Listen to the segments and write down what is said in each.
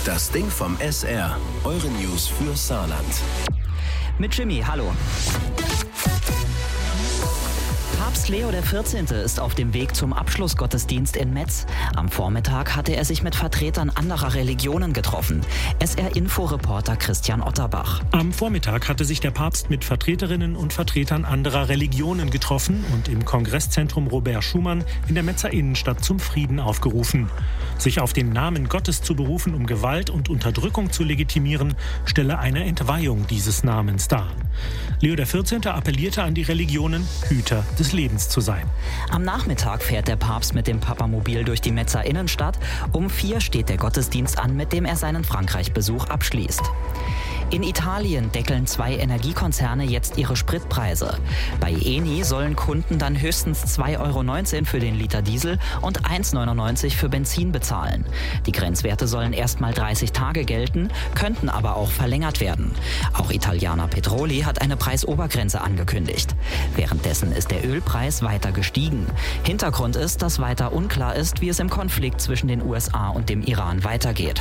Das Ding vom SR. Eure News für Saarland. Mit Jimmy, hallo. Papst Leo XIV. Ist auf dem Weg zum Abschlussgottesdienst in Metz. Am Vormittag hatte er sich mit Vertretern anderer Religionen getroffen. SR-Info-Reporter Christian Otterbach. Am Vormittag hatte sich der Papst mit Vertreterinnen und Vertretern anderer Religionen getroffen und im Kongresszentrum Robert Schumann in der Metzer Innenstadt zum Frieden aufgerufen. Sich auf den Namen Gottes zu berufen, um Gewalt und Unterdrückung zu legitimieren, stelle eine Entweihung dieses Namens dar. Leo XIV. Appellierte an die Religionen, Hüter des Lebens zu sein. Am Nachmittag fährt der Papst mit dem Papamobil durch die Metzer Innenstadt. Um 4 steht der Gottesdienst an, mit dem er seinen Frankreich-Besuch abschließt. In Italien deckeln 2 Energiekonzerne jetzt ihre Spritpreise. Bei Eni sollen Kunden dann höchstens 2,19 € für den Liter Diesel und 1,99 € für Benzin bezahlen. Die Grenzwerte sollen erstmal 30 Tage gelten, könnten aber auch verlängert werden. Auch Italiana Petroli hat eine Preisobergrenze angekündigt. Währenddessen ist der Ölpreis weiter gestiegen. Hintergrund ist, dass weiter unklar ist, wie es im Konflikt zwischen den USA und dem Iran weitergeht.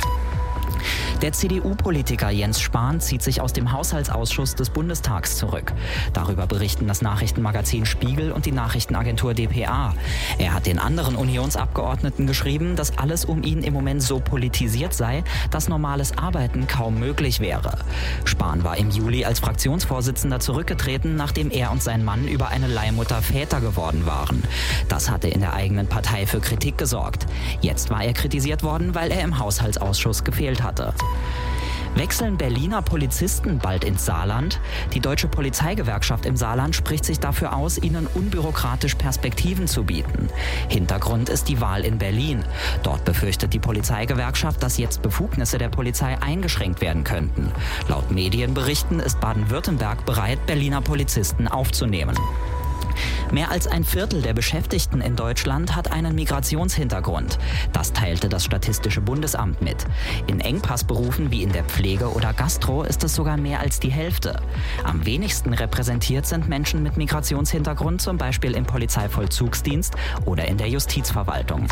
Der CDU-Politiker Jens Spahn zieht sich aus dem Haushaltsausschuss des Bundestags zurück. Darüber berichten das Nachrichtenmagazin Spiegel und die Nachrichtenagentur dpa. Er hat den anderen Unionsabgeordneten geschrieben, dass alles um ihn im Moment so politisiert sei, dass normales Arbeiten kaum möglich wäre. Spahn war im Juli als Fraktionsvorsitzender zurückgetreten, nachdem er und sein Mann über eine Leihmutter Väter geworden waren. Das hatte in der eigenen Partei für Kritik gesorgt. Jetzt war er kritisiert worden, weil er im Haushaltsausschuss gefehlt hatte. Wechseln Berliner Polizisten bald ins Saarland? Die Deutsche Polizeigewerkschaft im Saarland spricht sich dafür aus, ihnen unbürokratisch Perspektiven zu bieten. Hintergrund ist die Wahl in Berlin. Dort befürchtet die Polizeigewerkschaft, dass jetzt Befugnisse der Polizei eingeschränkt werden könnten. Laut Medienberichten ist Baden-Württemberg bereit, Berliner Polizisten aufzunehmen. Mehr als ein Viertel der Beschäftigten in Deutschland hat einen Migrationshintergrund. Das teilte das Statistische Bundesamt mit. In Engpassberufen wie in der Pflege oder Gastro ist es sogar mehr als die Hälfte. Am wenigsten repräsentiert sind Menschen mit Migrationshintergrund, zum Beispiel im Polizeivollzugsdienst oder in der Justizverwaltung.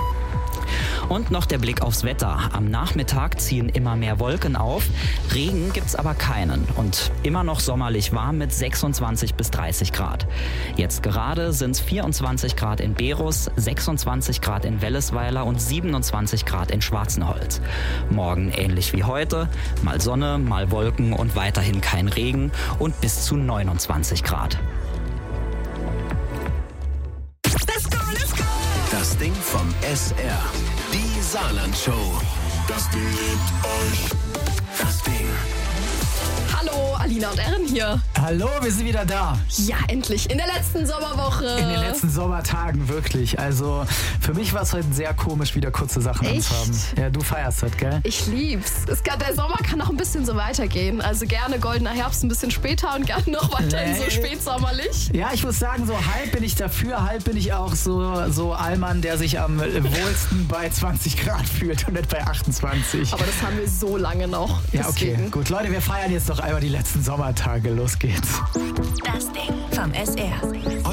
Und noch der Blick aufs Wetter. Am Nachmittag ziehen immer mehr Wolken auf. Regen gibt's aber keinen und immer noch sommerlich warm mit 26 bis 30 Grad. Jetzt gerade sind es 24 Grad in Berus, 26 Grad in Wellesweiler und 27 Grad in Schwarzenholz. Morgen ähnlich wie heute, mal Sonne, mal Wolken und weiterhin kein Regen und bis zu 29 Grad. Das Ding vom SR. Die Saarland-Show. Das Ding liebt euch. Das Ding. Hallo, Alina und Erin hier. Hallo, wir sind wieder da. Ja, endlich. In der letzten Sommerwoche. In den letzten Sommertagen, wirklich. Also, für mich war es heute sehr komisch, wieder kurze Sachen anzuhaben. Ja, du feierst das, gell? Ich lieb's. Der Sommer kann noch ein bisschen so weitergehen. Also gerne goldener Herbst ein bisschen später und gerne noch weiterhin so spätsommerlich. Ja, ich muss sagen, so halb bin ich dafür, halb bin ich auch so Allmann, der sich am wohlsten bei 20 Grad fühlt und nicht bei 28. Aber das haben wir so lange noch. Ja, okay, gut. Leute, wir feiern jetzt noch einmal die letzten Sommertage. Los geht's. Das Ding vom SR.